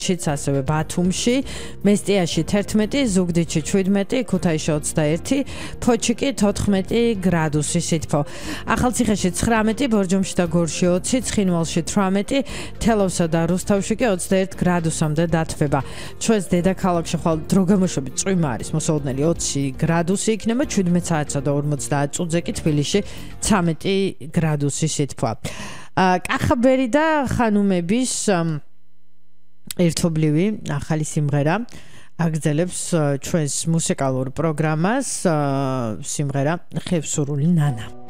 ჩიც ასევე ბათუმში, მესტიაში 11, ზუგდიდში 17, ქუთაისში 21, ფოთში კი 14 გრადუსი სითბო. ახალციხეში 19, ბორჯომში და გორში 20, ცხინვალში 18, თელავსა და რუსთავში კი 21 გრადუსამდე დათბება. ჩვენს დედაქალაქში ხვალ დრო გამოშვებით წვიმა არის, მოსაოდნელი 20 გრადუსი იქნება, 17 საათსა და 50 წუთზე კი თბილისში 13 გრადუსი სითბოა. კახაბერი და ხანუმების ერთობლივი ახალი სიმღერა აგრძელებს ჩვენს მუსიკალურ პროგრამას, სიმღერა ხევსურული ნანა.